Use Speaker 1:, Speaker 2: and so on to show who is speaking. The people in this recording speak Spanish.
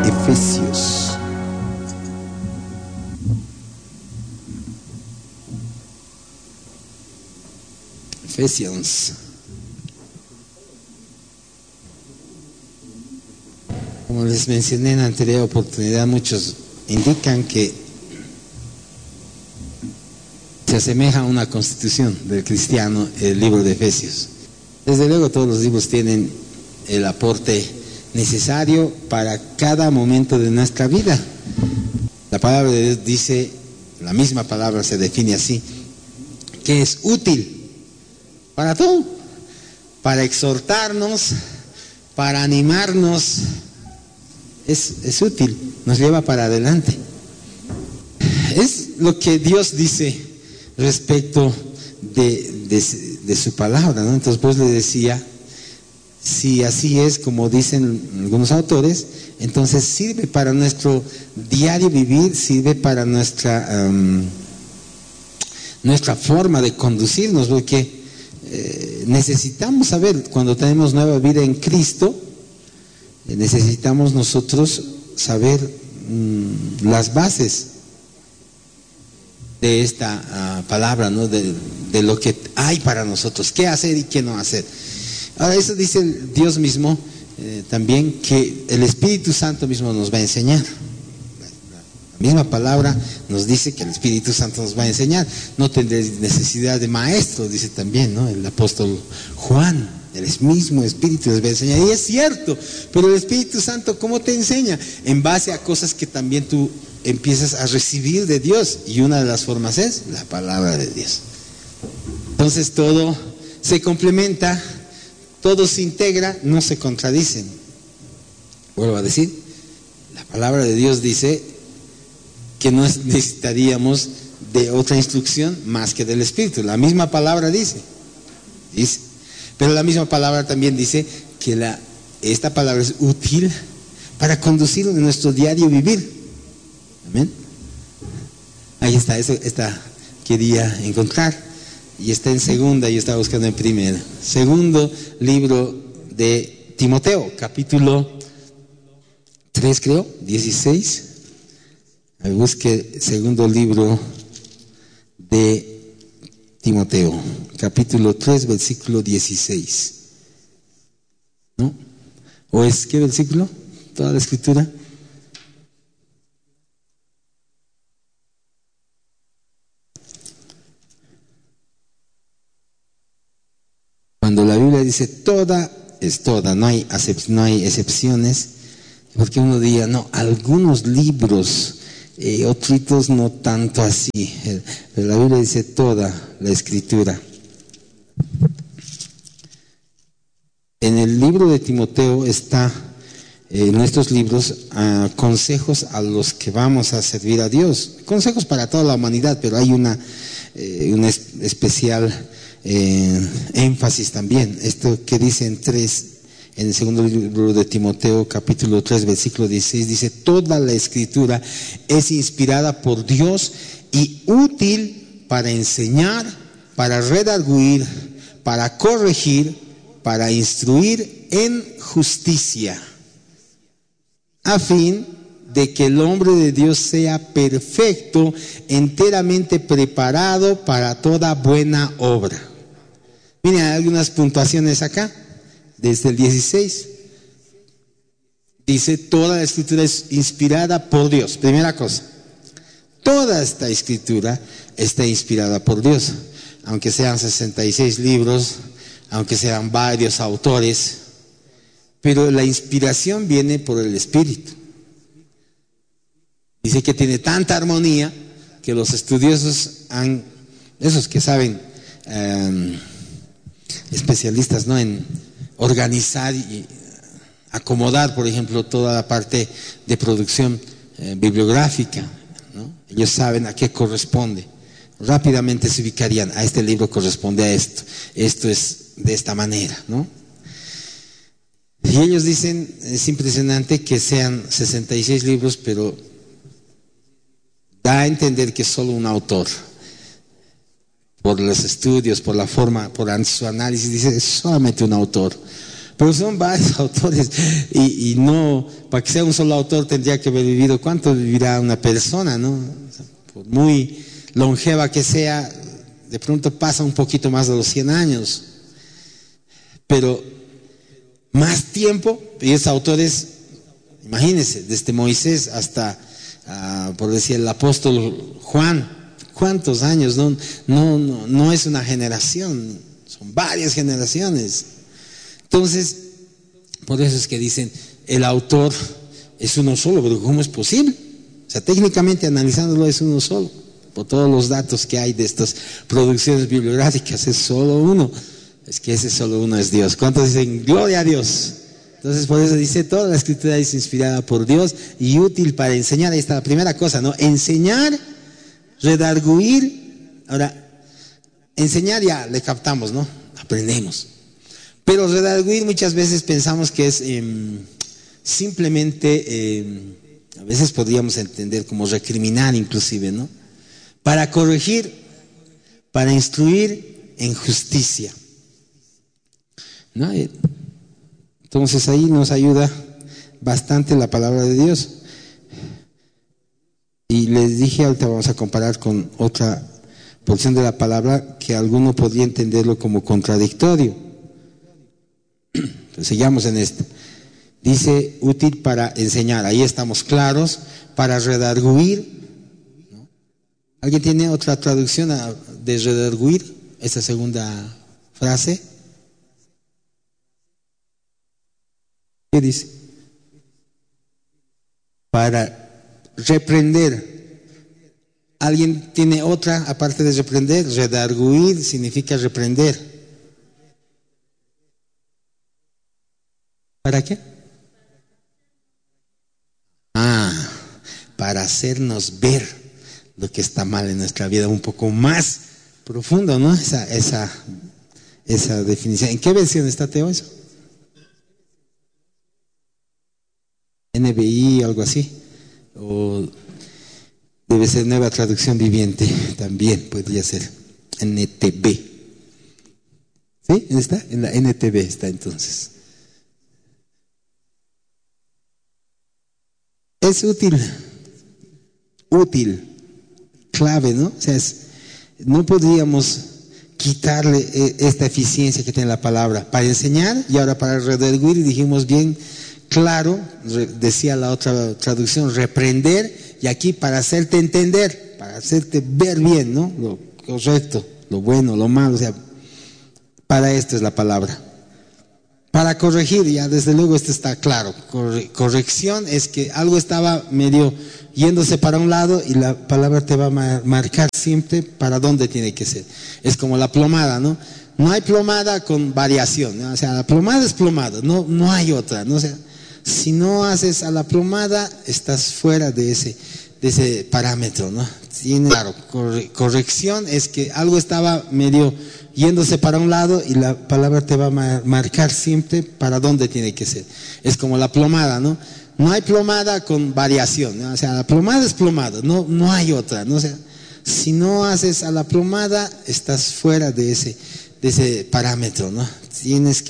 Speaker 1: Efesios. Efesios. Como les mencioné en la anterior oportunidad, muchos indican que se asemeja a una constitución del cristiano el libro de Efesios. Desde luego todos los libros tienen el aporte necesario para cada momento de nuestra vida. La palabra de Dios dice, la misma palabra se define así, que es útil para todo, para exhortarnos, para animarnos. Es útil, nos lleva para adelante. Es lo que Dios dice respecto de su palabra, ¿no? Entonces pues le decía, si así es como dicen algunos autores, entonces sirve para nuestro diario vivir, sirve para nuestra forma de conducirnos, porque necesitamos saber, cuando tenemos nueva vida en Cristo, necesitamos nosotros saber las bases de esta palabra, ¿no? De lo que hay para nosotros, qué hacer y qué no hacer. Ahora, eso dice Dios mismo también, que el Espíritu Santo mismo nos va a enseñar. La misma palabra nos dice que el Espíritu Santo nos va a enseñar. No tendréis necesidad de maestro, dice también, ¿no? El apóstol Juan. El mismo Espíritu les va a enseñar. Y es cierto, pero el Espíritu Santo, ¿cómo te enseña? En base a cosas que también tú empiezas a recibir de Dios. Y una de las formas es la palabra de Dios. Entonces todo se complementa, todo se integra, no se contradicen. Vuelvo a decir, la palabra de Dios dice que no necesitaríamos de otra instrucción más que del Espíritu. La misma palabra dice. Pero la misma palabra también dice que esta palabra es útil para conducir en nuestro diario vivir. Amén. Ahí está, esta quería encontrar. Y está en segunda, yo estaba buscando en primera. Segundo libro de Timoteo, capítulo 3, creo, 16. Busque segundo libro de Timoteo, capítulo 3, versículo 16. ¿No? ¿O es qué versículo? Toda la escritura. Cuando la Biblia dice toda, es toda, no hay excepciones, porque uno diría, no, algunos libros, otros no tanto así, pero la Biblia dice toda la escritura. En el libro de Timoteo está, en nuestros libros, consejos a los que vamos a servir a Dios, consejos para toda la humanidad, pero hay una especial énfasis también. Esto que dice en el segundo libro de Timoteo, capítulo 3, versículo 16, dice: toda la escritura es inspirada por Dios y útil para enseñar, para redarguir, para corregir, para instruir en justicia, a fin de que el hombre de Dios sea perfecto, enteramente preparado para toda buena obra. Miren, hay algunas puntuaciones acá, desde el 16. Dice, toda la escritura es inspirada por Dios. Primera cosa, toda esta escritura está inspirada por Dios. Aunque sean 66 libros, aunque sean varios autores, pero la inspiración viene por el Espíritu. Dice que tiene tanta armonía que los estudiosos esos que saben, especialistas, ¿no?, en organizar y acomodar, por ejemplo, toda la parte de producción bibliográfica, ¿no? Ellos saben a qué corresponde. Rápidamente se ubicarían, a este libro corresponde a esto es de esta manera, ¿no? Y ellos dicen, es impresionante que sean 66 libros, pero da a entender que es solo un autor. Por los estudios, por la forma, por su análisis, dice, es solamente un autor. Pero son varios autores y no, para que sea un solo autor tendría que haber vivido, ¿cuánto vivirá una persona, no? O sea, por muy longeva que sea, de pronto pasa un poquito más de los 100 años. Pero más tiempo, y esos autores, imagínense, desde Moisés hasta, por decir, el apóstol Juan, ¿cuántos años? No es una generación, son varias generaciones. Entonces, por eso es que dicen, el autor es uno solo, pero ¿cómo es posible? O sea, técnicamente analizándolo es uno solo, por todos los datos que hay de estas producciones bibliográficas, es solo uno. Es que ese solo uno es Dios. ¿Cuántos dicen gloria a Dios? Entonces por eso dice, toda la escritura es inspirada por Dios y útil para enseñar. Ahí está la primera cosa, ¿no? Enseñar, redarguir. Ahora, enseñar ya le captamos, ¿no? Aprendemos. Pero redarguir muchas veces pensamos que es simplemente, a veces podríamos entender como recriminar inclusive, ¿no? Para corregir, para instruir en justicia, ¿no? Entonces ahí nos ayuda bastante la palabra de Dios. Y les dije, ahorita vamos a comparar con otra porción de la palabra que alguno podría entenderlo como contradictorio. Pues sigamos en esto. Dice útil para enseñar, ahí estamos claros, para redarguir, ¿no? ¿Alguien tiene otra traducción de redarguir, esta segunda frase? ¿Qué dice? Para reprender. ¿Alguien tiene otra aparte de reprender? Redarguir significa reprender. ¿Para qué? Para hacernos ver lo que está mal en nuestra vida un poco más profundo, ¿no? Esa definición. ¿En qué versión está, Teo, eso? NBI, algo así, o debe ser Nueva Traducción Viviente, también podría ser NTV. ¿Sí? ¿Dónde está? En la NTV está entonces. Es útil, clave, ¿no? O sea, no podríamos quitarle esta eficiencia que tiene la palabra para enseñar y ahora para redarguir, dijimos bien claro, decía la otra traducción, reprender, y aquí para hacerte entender, para hacerte ver bien, ¿no? Lo correcto, lo bueno, lo malo, o sea, para esto es la palabra. Para corregir, ya desde luego esto está claro, corrección es que algo estaba medio yéndose para un lado y la palabra te va a marcar siempre para dónde tiene que ser. Es como la plomada, ¿no? No hay plomada con variación, ¿no? O sea, la plomada es plomada, no hay otra, ¿no? O sea, si no haces a la plomada, estás fuera de ese parámetro, ¿no? Claro, corrección es que algo estaba medio yéndose para un lado y la palabra te va a marcar siempre para dónde tiene que ser. Es como la plomada, ¿no? No hay plomada con variación, ¿no? O sea, la plomada es plomada, no hay otra, ¿no? O sea, si no haces a la plomada, estás fuera de ese parámetro, ¿no? Tienes que